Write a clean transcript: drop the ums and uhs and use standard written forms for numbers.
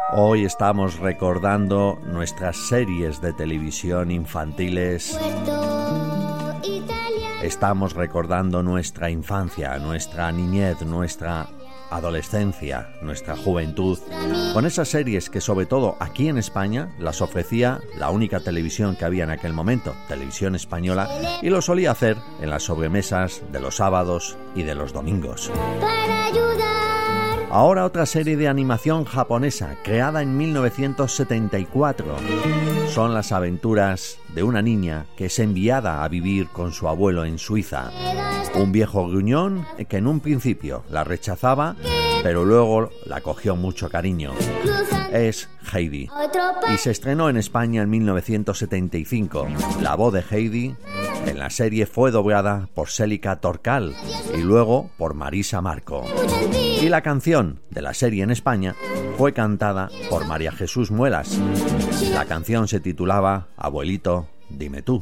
Hoy estamos recordando nuestras series de televisión infantiles. Estamos recordando nuestra infancia, nuestra niñez, nuestra adolescencia, nuestra juventud, con esas series que sobre todo aquí en España las ofrecía la única televisión que había en aquel momento, Televisión Española, y lo solía hacer en las sobremesas de los sábados y de los domingos. Ahora otra serie de animación japonesa, creada en 1974. Son las aventuras de una niña que es enviada a vivir con su abuelo en Suiza. Un viejo gruñón que en un principio la rechazaba, pero luego la cogió mucho cariño. Es Heidi. Y se estrenó en España en 1975. La voz de Heidi en la serie fue doblada por Célica Torcal y luego por Marisa Marco. Y la canción de la serie en España fue cantada por María Jesús Muelas. La canción se titulaba Abuelito, dime tú.